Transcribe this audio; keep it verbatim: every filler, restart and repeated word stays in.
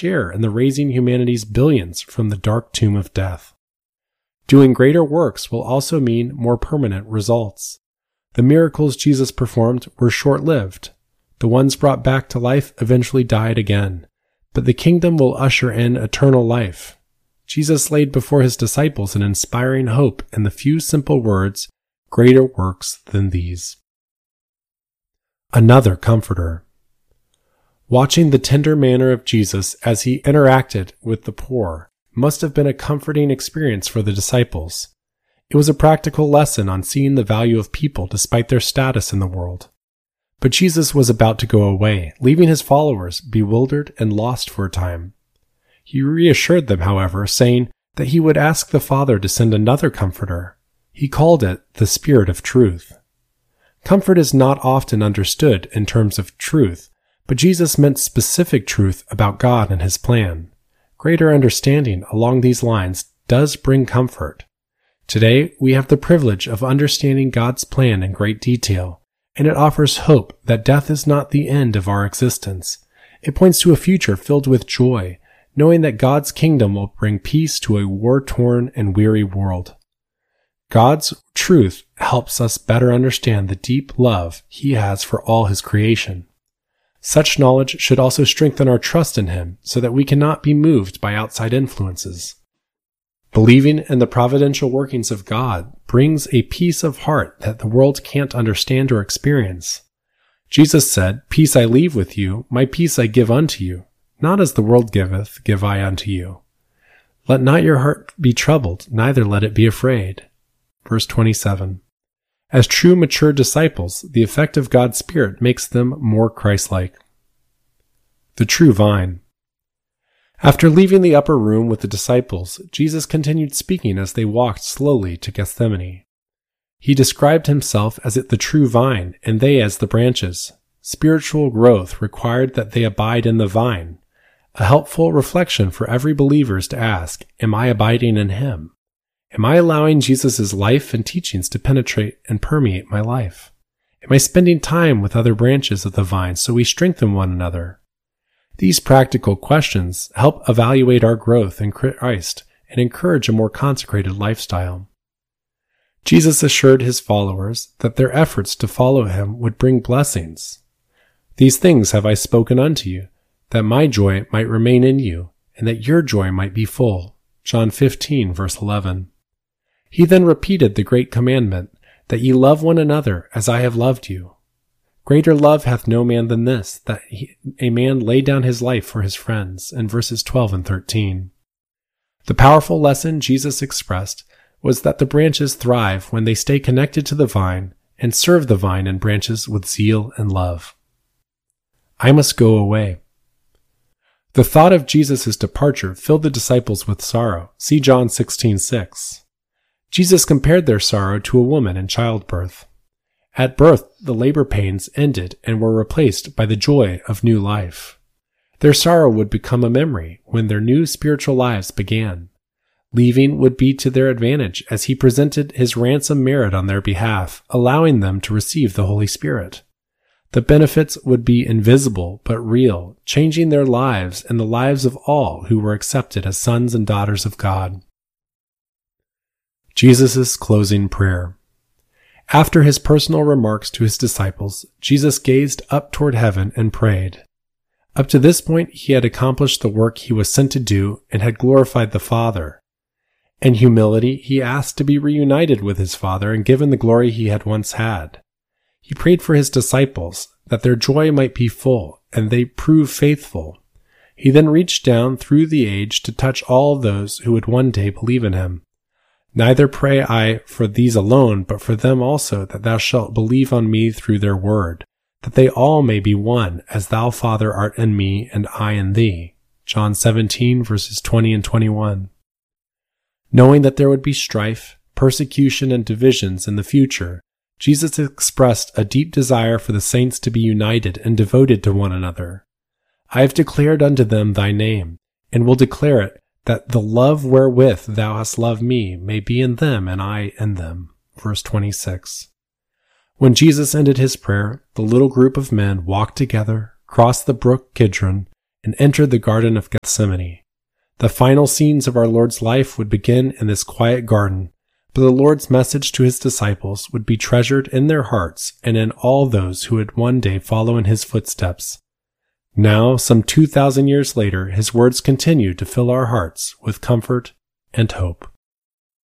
share in the raising humanity's billions from the dark tomb of death. Doing greater works will also mean more permanent results. The miracles Jesus performed were short-lived. The ones brought back to life eventually died again, but the kingdom will usher in eternal life. Jesus laid before his disciples an inspiring hope in the few simple words, "Greater works than these." Another comforter. Watching the tender manner of Jesus as he interacted with the poor must have been a comforting experience for the disciples. It was a practical lesson on seeing the value of people despite their status in the world. But Jesus was about to go away, leaving his followers bewildered and lost for a time. He reassured them, however, saying that he would ask the Father to send another comforter. He called it the Spirit of Truth. Comfort is not often understood in terms of truth, but Jesus meant specific truth about God and his plan. Greater understanding along these lines does bring comfort. Today, we have the privilege of understanding God's plan in great detail, and it offers hope that death is not the end of our existence. It points to a future filled with joy, knowing that God's kingdom will bring peace to a war-torn and weary world. God's truth helps us better understand the deep love he has for all his creation. Such knowledge should also strengthen our trust in him so that we cannot be moved by outside influences. Believing in the providential workings of God brings a peace of heart that the world can't understand or experience. Jesus said, "Peace I leave with you, my peace I give unto you. Not as the world giveth, give I unto you. Let not your heart be troubled, neither let it be afraid." Verse twenty-seven. As true mature disciples, the effect of God's Spirit makes them more Christ-like. The true vine. After leaving the upper room with the disciples, Jesus continued speaking as they walked slowly to Gethsemane. He described himself as the true vine, and they as the branches. Spiritual growth required that they abide in the vine. A helpful reflection for every believer is to ask, am I abiding in him? Am I allowing Jesus' life and teachings to penetrate and permeate my life? Am I spending time with other branches of the vine so we strengthen one another? These practical questions help evaluate our growth in Christ and encourage a more consecrated lifestyle. Jesus assured his followers that their efforts to follow him would bring blessings. "These things have I spoken unto you, that my joy might remain in you, and that your joy might be full." John fifteen, verse eleven. He then repeated the great commandment, that ye love one another as I have loved you. Greater love hath no man than this, that he, a man lay down his life for his friends, in verses twelve and thirteen. The powerful lesson Jesus expressed was that the branches thrive when they stay connected to the vine and serve the vine and branches with zeal and love. I must go away. The thought of Jesus' departure filled the disciples with sorrow. See John sixteen six. Jesus compared their sorrow to a woman in childbirth. At birth, the labor pains ended and were replaced by the joy of new life. Their sorrow would become a memory when their new spiritual lives began. Leaving would be to their advantage as he presented his ransom merit on their behalf, allowing them to receive the Holy Spirit. The benefits would be invisible but real, changing their lives and the lives of all who were accepted as sons and daughters of God. Jesus' closing prayer. After his personal remarks to his disciples, Jesus gazed up toward heaven and prayed. Up to this point, he had accomplished the work he was sent to do and had glorified the Father. In humility, he asked to be reunited with his Father and given the glory he had once had. He prayed for his disciples, that their joy might be full, and they prove faithful. He then reached down through the age to touch all those who would one day believe in him. Neither pray I for these alone, but for them also, that thou shalt believe on me through their word, that they all may be one, as thou, Father, art in me, and I in thee. John seventeen, verses twenty and twenty-one. Knowing that there would be strife, persecution, and divisions in the future, Jesus expressed a deep desire for the saints to be united and devoted to one another. I have declared unto them thy name, and will declare it, that the love wherewith thou hast loved me may be in them and I in them. Verse twenty-six. When Jesus ended his prayer, the little group of men walked together, crossed the brook Kidron, and entered the Garden of Gethsemane. The final scenes of our Lord's life would begin in this quiet garden, but the Lord's message to his disciples would be treasured in their hearts and in all those who would one day follow in his footsteps. Now, some two thousand years later, his words continue to fill our hearts with comfort and hope.